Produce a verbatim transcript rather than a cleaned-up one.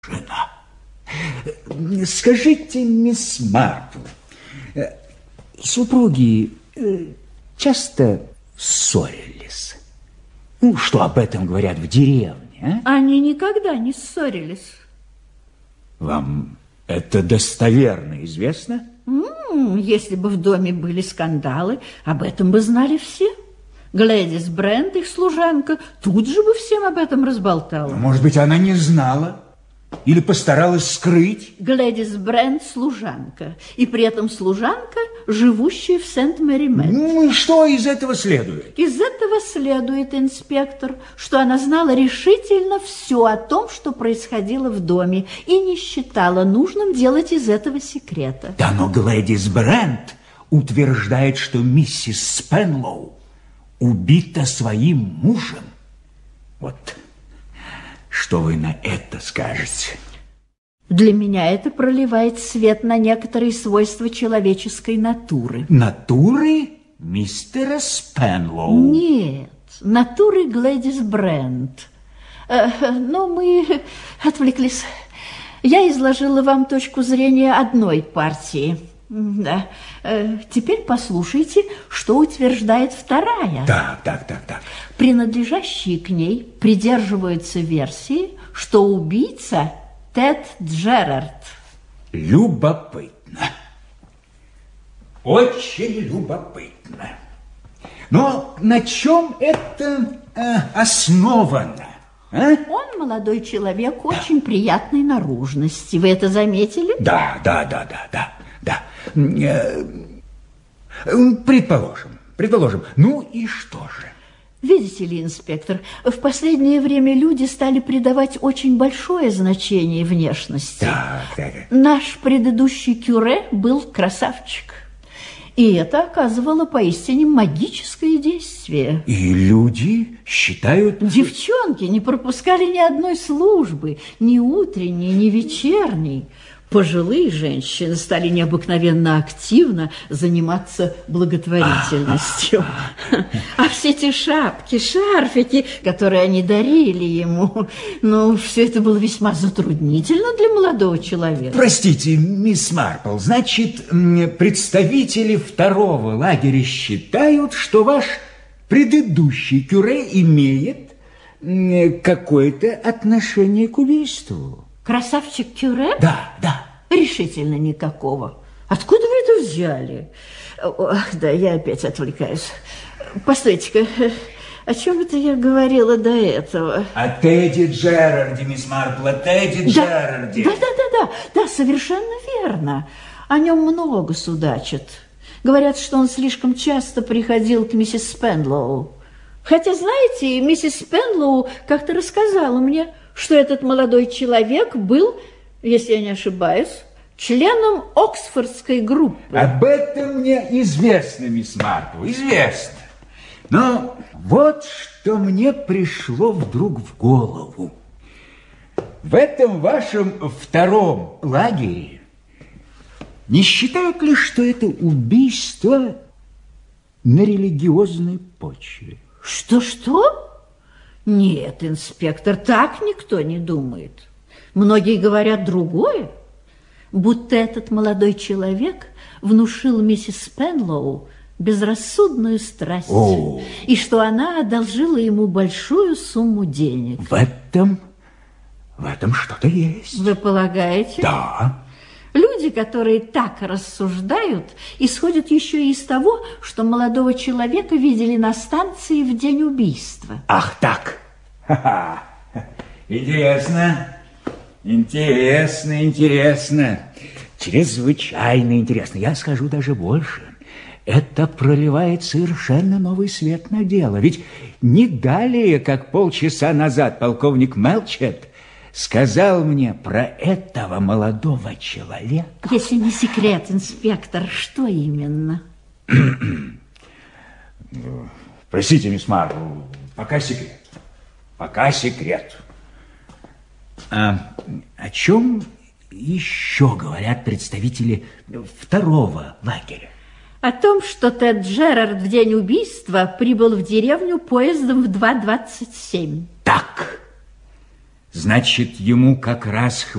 жена. Скажите, мисс Марпл, супруги часто ссорились? Ну, что об этом говорят в деревне, а? Они никогда не ссорились. Вам это достоверно известно? М-м, если бы в доме были скандалы, об этом бы знали все. Глэдис Брент, их служанка, тут же бы всем об этом разболтала. Может быть, она не знала? Или постаралась скрыть? Глэдис Брент служанка, и при этом служанка, живущая в Сент-Мэри-Мэтт. Ну и что из этого следует? Из этого следует, инспектор, что она знала решительно все о том, что происходило в доме, и не считала нужным делать из этого секрета. Да, но Глэдис Брент утверждает, что миссис Спенлоу убита своим мужем. Вот что вы на это скажете? Для меня это проливает свет на некоторые свойства человеческой натуры. Натуры мистера Спенлоу? Нет, натуры Глэдис Брент. Э, но мы отвлеклись. Я изложила вам точку зрения одной партии. Да. Э, теперь послушайте, что утверждает вторая. Так, так, так, так. Принадлежащие к ней придерживаются версии, что убийца Тед Джерард. Любопытно. Очень любопытно. Но на чем это э, основано? А? Он молодой человек, очень да. приятной наружности. Вы это заметили? Да, да, да, да, да, да. Предположим, предположим. Ну и что же? Видите ли, инспектор, в последнее время люди стали придавать очень большое значение внешности. Так, так. Наш предыдущий кюре был красавчик. И это оказывало поистине магическое действие. И люди считают... Девчонки не пропускали ни одной службы, ни утренней, ни вечерней. Пожилые женщины стали необыкновенно активно заниматься благотворительностью. А все эти шапки, шарфики, которые они дарили ему, ну, все это было весьма затруднительно для молодого человека. Простите, мисс Марпл, значит, представители второго лагеря считают, что ваш предыдущий кюре имеет какое-то отношение к убийству? Красавчик кюре? Да, да. Решительно никакого. Откуда вы это взяли? Ах, да, я опять отвлекаюсь. Постойте-ка, о чем это я говорила до этого? О Теде Джерарде, мисс Марпл, о Теде да, Джерарде. Да, да, да, да, да, совершенно верно. О нем много судачат. Говорят, что он слишком часто приходил к миссис Спенлоу. Хотя, знаете, миссис Спенлоу как-то рассказала мне, что этот молодой человек был, если я не ошибаюсь, членом Оксфордской группы. Об этом мне известно, мисс Марпл, известно. Но вот что мне пришло вдруг в голову. В этом вашем втором лагере не считают ли, что это убийство на религиозной почве? Что-что? Нет, инспектор, так никто не думает. Многие говорят другое, будто этот молодой человек внушил миссис Спенлоу безрассудную страсть, О. и что она одолжила ему большую сумму денег. В этом, в этом что-то есть. Вы полагаете? Да. Люди, которые так рассуждают, исходят еще и из того, что молодого человека видели на станции в день убийства. Ах так! Ха-ха. Интересно, интересно, интересно. Чрезвычайно интересно. Я скажу даже больше. Это проливает совершенно новый свет на дело. Ведь не далее, как полчаса назад, полковник Мелчет сказал мне про этого молодого человека. Если не секрет, инспектор, что именно? Простите, мисс Марпл, пока секрет. Пока секрет. А о чем еще говорят представители второго лагеря? О том, что Тед Джерард в день убийства прибыл в деревню поездом в два двадцать семь. Так. Значит, ему как раз хватит.